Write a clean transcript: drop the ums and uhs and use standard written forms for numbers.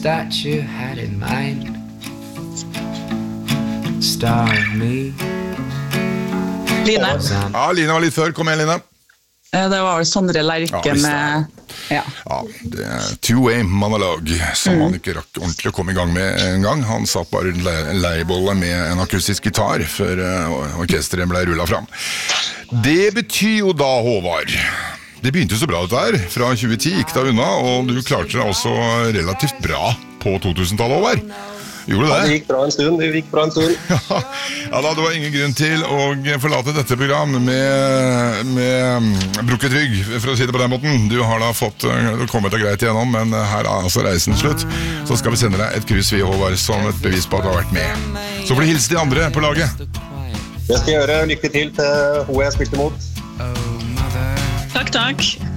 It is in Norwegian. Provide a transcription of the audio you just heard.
that you had in mind. Star of me. Line. Ja, Line var litt før. Kom igjen, Line. Det var vel Sondre Lerche med... Ja, det two-way monolog som han ikke rakk ordentlig å komme i gang med en gang. Han satt bare en leiebolle med en akustisk gitar før orkestret ble rullet fram. Det betyr jo da, Håvard, det begynte så bra dette her. Fra 2010 gikk det unna, og du klarte det også relativt bra på 2000-tallet, Håvard. Gjorde det? Ja, det gikk bra en stund. Ja, da, det var ingen grunn til å forlate dette program med brukket rygg, for å si det på den måten. Du har da fått kommet deg greit igjennom, men her er altså reisen slutt. Så skal vi sende deg et kryss, vi, Håvard, som et bevis på at du har vært med. Så får du hilse de andre på laget. Det skal jeg gjøre. Lykke til hun jeg spilte mot. takk.